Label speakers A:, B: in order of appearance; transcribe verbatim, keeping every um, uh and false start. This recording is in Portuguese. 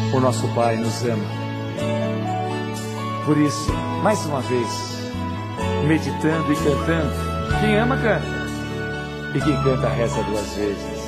A: O nosso Pai nos ama. Por isso, mais uma vez, meditando e cantando. Quem ama, canta. E quem canta, reza duas vezes.